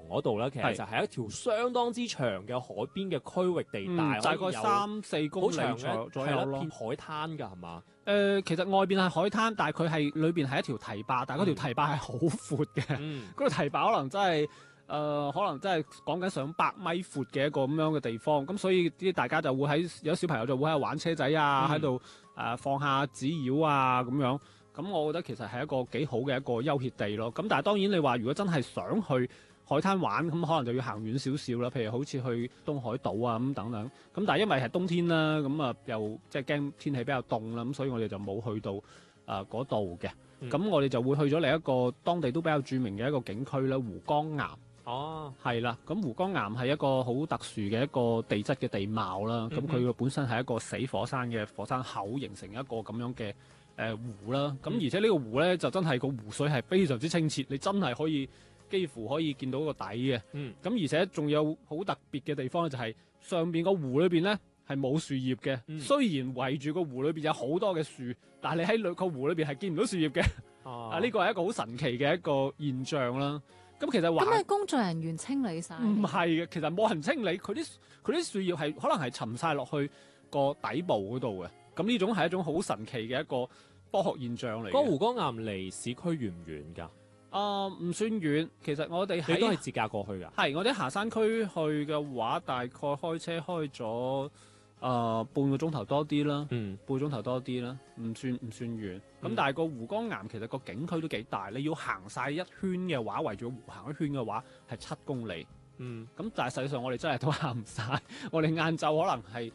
嗰度咧，其實就係一條相當之長嘅海邊嘅區域地帶， 大概3-4公里左右咯。 片海灘㗎係嘛？ 其實外邊係海灘，但係佢係裏邊係一條堤壩，但係嗰條堤壩係好闊嘅。嗰條堤壩可能真係講緊上百米闊嘅一個咁樣嘅地方，咁所以啲大家就會有小朋友就會喺度玩車仔啊，喺度放下紙鷂啊咁樣。咁我覺得其實係一個幾好嘅一個休憩地咯。咁但係當然你話如果真係想去海灘玩，咁可能就要行遠少少啦。譬如好似去東海島啊咁等等。咁但係因為係冬天啦，咁啊又即係驚天氣比較凍啦，咁所以我哋就冇去到嗰度嘅。咁我哋就會去咗另一個當地都比較著名嘅一個景區啦，湖江岩。 哦， 係啦，咁湖江岩係一個好特殊嘅一個地質嘅地貌啦。咁佢本身係一個死火山嘅火山口形成一個咁樣嘅湖啦。咁而且呢個湖咧就真係個湖水係非常之清澈，你真係幾乎可以見到個底嘅。咁而且仲有好特別嘅地方咧，就係上邊個湖裏邊咧係冇樹葉嘅。雖然圍住個湖裏邊有好多嘅樹，但係你喺個湖裏邊係見唔到樹葉嘅。呢個係一個好神奇嘅一個現象啦。咁其實咁係工作人員清理晒？ 唔係嘅，其實冇人清理，佢啲樹葉係可能係沉晒落去個底部嗰度嘅。咁呢種係一種好神奇嘅一個科學現象嚟嘅。 嗰湖江岩離市區遠唔遠㗎？ 唔算遠，其實我哋你都係自駕過去㗎？係， 我哋行山區去嘅話，大概開車開咗半個鐘頭多啲啦，半個鐘頭多啲啦，唔算遠。咁但係個湖江岩其實個景區都幾大，你要行晒一圈嘅話，圍住個湖行一圈嘅話係7公里。咁但係實際上我哋真係都行唔晒，我哋晏晝可能係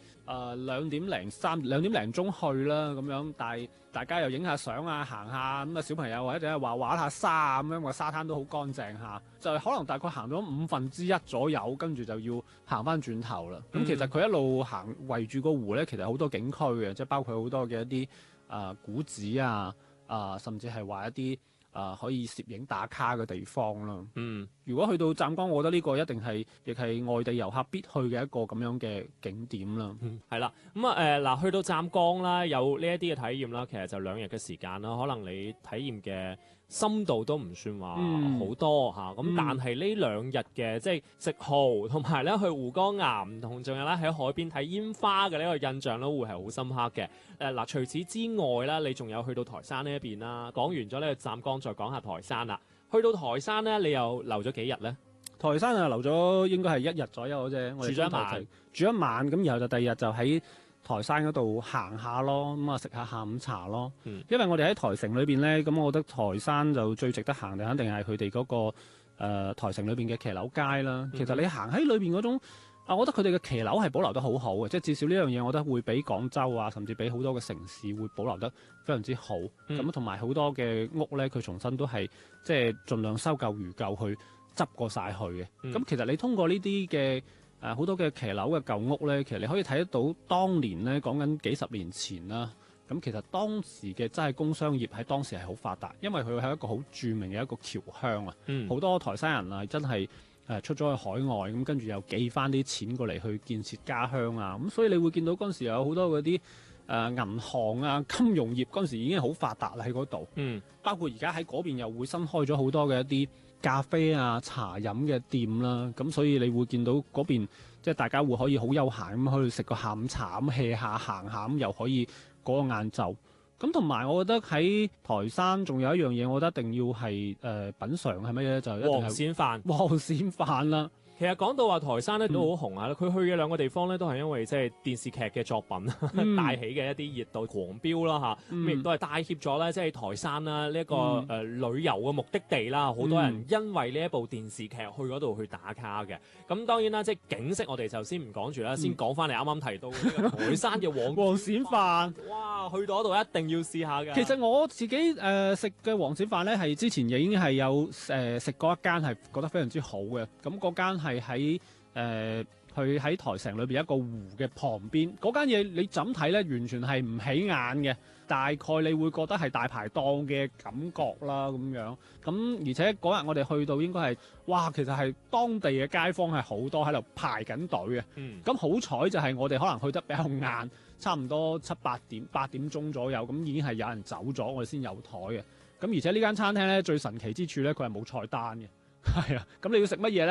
2點零鐘去啦咁樣，但係大家又影下相啊，行下咁啊，小朋友或者畫下沙咁樣，個沙灘都好乾淨下，就係可能大概行咗1/5左右，跟住就要行翻轉頭啦。咁其實佢一路行圍住個湖咧，其實好多景區嘅，即係包括好多嘅一啲古寺啊，甚至係話一啲可以攝影打卡嘅地方啦。如果去到湛江，我覺得呢個一定係亦係外地遊客必去嘅一個咁樣嘅景點啦。 係啦，咁去到湛江啦，有呢一啲嘅體驗啦，其實就2日嘅時間啦，可能你體驗嘅深度都唔算話好多嚇，咁但係呢2日嘅即係食蠔同埋咧去湖江岩，同仲有咧喺海邊睇煙花嘅呢個印象都會係好深刻嘅。除此之外啦，你仲有去到台山呢一邊啦。講完咗呢個湛江，再講下台山啦。去到台山咧，你又留咗幾日咧？ 台山留咗應該係1日左右啫。我哋住一晚，咁然後就第二日就喺台山嗰度行下咯，咁食下下午茶咯。因為我哋喺台城裏邊咧，咁我覺得台山就最值得行嘅，肯定係佢哋嗰個台城裏邊嘅騎樓街啦。其實你行喺裏邊嗰種，我覺得佢哋嘅騎樓係保留得好好嘅，即係至少呢樣嘢，我覺得會比廣州啊，甚至比好多嘅城市會保留得非常之好。咁同埋好多嘅屋咧，佢重新都係即係盡量修舊如舊去執過晒去嘅。咁其實你通過呢啲嘅好多嘅騎樓嘅舊屋咧，其實你可以睇得到當年咧，講緊幾十年前啦。咁其實當時嘅真係工商業喺當時係好發達，因為佢係一個好著名嘅一個僑鄉啊。好多台山人啊，真係出咗去海外，咁跟住又寄翻啲錢過嚟去建設家鄉啊。咁所以你會見到嗰陣時有好多嗰啲銀行啊、金融業嗰陣時已經好發達啦喺嗰度。包括而家喺嗰邊又會新開咗好多嘅一啲咖啡啊、茶飲嘅店啦。咁所以你會見到嗰邊即係大家會可以好悠閒咁去食個下午茶咁 hea 下行下咁，又可以嗰個晏晝。咁同埋我覺得喺台山仲有一樣嘢，我覺得一定要係品嚐係乜嘢咧？就一定係黃鱔飯。 黃鱔飯啦。 其實講到話台山咧都好紅啊！佢去嘅2個地方咧都係因為即係電視劇嘅作品帶起嘅一啲熱度狂飆啦嚇，咁亦都係帶挈咗咧即係台山啦呢一個旅遊嘅目的地啦，好多人因為呢一部電視劇去嗰度去打卡嘅。咁當然啦，即係景色我哋就先唔講住啦，先講翻你啱啱提到嘅呢個台山嘅黃鱔飯。哇！去到嗰度一定要試下嘅。 其實我自己食嘅黃鱔飯咧，係之前已經係有食過一間係覺得非常之好嘅。咁嗰間係喺佢喺台城裏邊一個湖嘅旁邊，嗰間嘢你怎睇咧，完全係唔起眼嘅。大概你會覺得係大排檔嘅感覺啦咁樣。咁而且嗰日我哋去到應該係，哇！其實係當地嘅街坊係好多喺度排緊隊嘅。咁好彩就係我哋可能去得比較晏，差唔多8點鐘左右，咁已經係有人走咗，我哋先有台嘅。咁而且呢間餐廳咧最神奇之處咧，佢係冇菜單嘅。係啊，咁你要食乜嘢咧？